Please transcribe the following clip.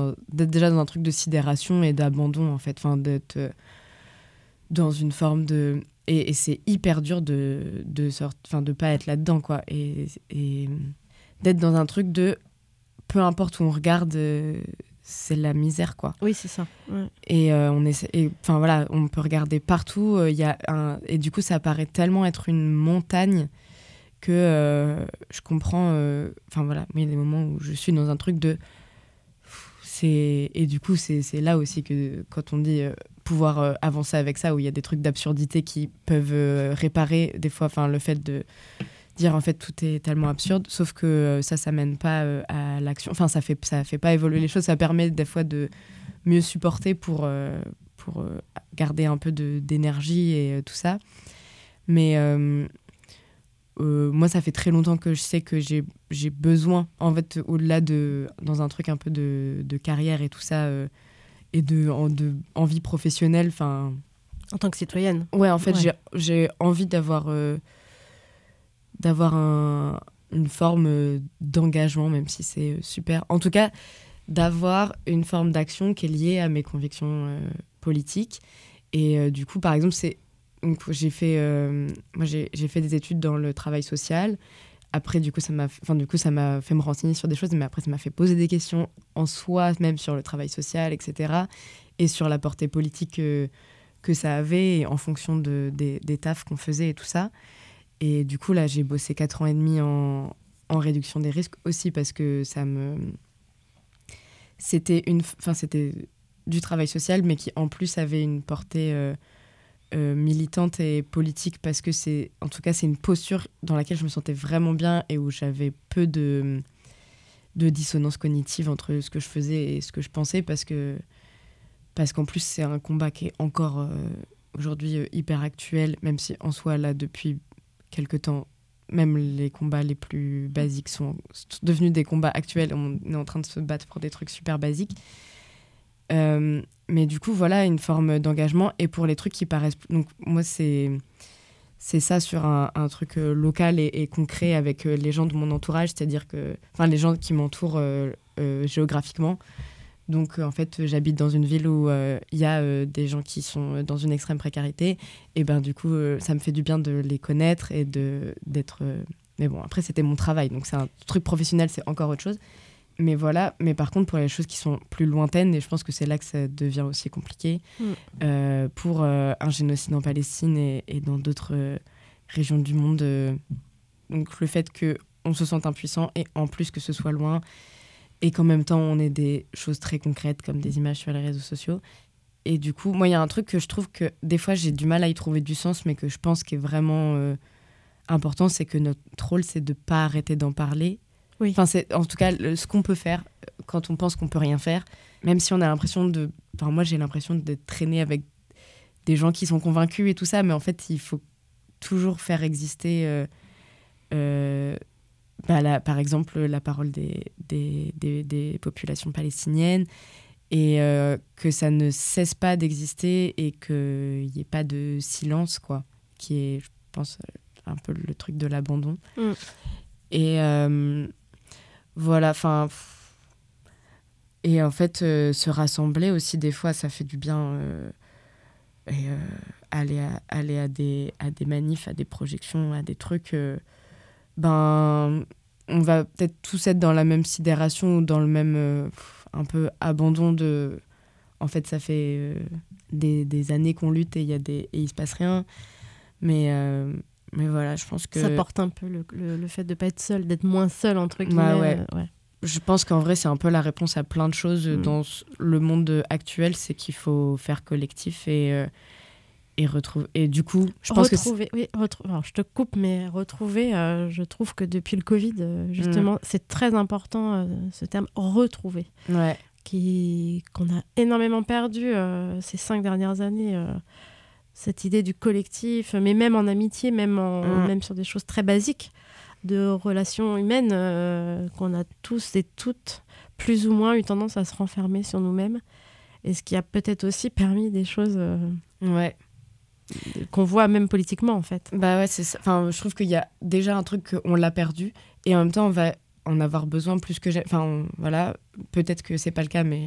d'être déjà dans un truc de sidération et d'abandon, en fait. Enfin, d'être dans une forme de... Et c'est hyper dur de pas être là-dedans, quoi. Et d'être dans un truc de... Peu importe où on regarde, c'est la misère, quoi. Oui, c'est ça. Ouais. Et enfin voilà, on peut regarder partout. Et du coup, ça paraît tellement être une montagne que je comprends. Enfin voilà, mais il y a des moments où je suis dans un truc de... Et du coup, c'est là aussi que quand on dit pouvoir avancer avec ça, où il y a des trucs d'absurdité qui peuvent réparer des fois, enfin le fait de dire en fait tout est tellement absurde, sauf que ça mène pas à l'action. Enfin, ça fait pas évoluer les choses. Ça permet des fois de mieux supporter pour garder un peu d'énergie et tout ça. Mais moi, ça fait très longtemps que je sais que j'ai besoin, en fait, au-delà dans un truc un peu de carrière et tout ça, et de envie professionnelle. Enfin, en tant que citoyenne. Ouais, en fait, j'ai envie d'avoir une forme d'engagement, même si c'est super. En tout cas, d'avoir une forme d'action qui est liée à mes convictions politiques. Et du coup, par exemple, donc, j'ai fait des études dans le travail social. Après, du coup, ça m'a fait me renseigner sur des choses, mais après, ça m'a fait poser des questions en soi, même sur le travail social, etc. Et sur la portée politique que ça avait, et en fonction des tafs qu'on faisait et tout ça. Et du coup, là, j'ai bossé 4 ans et demi en réduction des risques aussi, parce que c'était du travail social, mais qui en plus avait une portée militante et politique, parce que c'est une posture dans laquelle je me sentais vraiment bien et où j'avais peu de dissonance cognitive entre ce que je faisais et ce que je pensais, parce qu'en plus c'est un combat qui est encore aujourd'hui hyper actuel, même si en soi là depuis quelque temps même les combats les plus basiques sont devenus des combats actuels. On est en train de se battre pour des trucs super basiques. Mais du coup, voilà, une forme d'engagement. Et pour les trucs qui paraissent... Donc, moi, c'est ça sur un truc local et concret avec les gens de mon entourage, c'est-à-dire que... Enfin, les gens qui m'entourent géographiquement. Donc, en fait, j'habite dans une ville où il y a des gens qui sont dans une extrême précarité. Et ben, du coup, ça me fait du bien de les connaître et d'être... Mais bon, après, c'était mon travail. Donc, c'est un truc professionnel, c'est encore autre chose. Mais voilà, mais par contre, pour les choses qui sont plus lointaines, et je pense que c'est là que ça devient aussi compliqué, pour un génocide en Palestine et dans d'autres régions du monde. Donc le fait qu'on se sente impuissant, et en plus que ce soit loin, et qu'en même temps, on ait des choses très concrètes, comme des images sur les réseaux sociaux. Et du coup, moi, il y a un truc que je trouve que des fois, j'ai du mal à y trouver du sens, mais que je pense qui est vraiment important, c'est que notre rôle, c'est de ne pas arrêter d'en parler. Oui. Enfin, c'est en tout cas ce qu'on peut faire quand on pense qu'on peut rien faire, même si on a l'impression enfin, moi j'ai l'impression d'être traînée avec des gens qui sont convaincus et tout ça, mais en fait il faut toujours faire exister par exemple la parole des populations palestiniennes, et que ça ne cesse pas d'exister et qu'il n'y ait pas de silence, quoi, qui est, je pense, un peu le truc de l'abandon. Et voilà, enfin... Et en fait, se rassembler aussi, des fois, ça fait du bien. Aller à des manifs, à des projections, à des trucs... on va peut-être tous être dans la même sidération ou dans le même un peu abandon de... En fait, ça fait des années qu'on lutte et il se passe rien. Mais voilà, je pense que... Ça porte un peu le fait de pas être seul, d'être moins seul, entre guillemets. Ouais. Je pense qu'en vrai, c'est un peu la réponse à plein de choses dans le monde actuel, c'est qu'il faut faire collectif et retrouver. Et du coup, je pense alors, je te coupe, mais retrouver, je trouve que depuis le Covid, justement, c'est très important, ce terme « retrouver ». Ouais. Qu'on a énormément perdu ces 5 dernières années, cette idée du collectif, mais même en amitié, même sur des choses très basiques, de relations humaines, qu'on a tous et toutes plus ou moins eu tendance à se renfermer sur nous-mêmes, et ce qui a peut-être aussi permis des choses qu'on voit même politiquement, en fait. Bah ouais, c'est ça. Enfin, je trouve qu'il y a déjà un truc qu'on l'a perdu, et en même temps on va en avoir besoin plus que jamais. Enfin, voilà, peut-être que c'est pas le cas, mais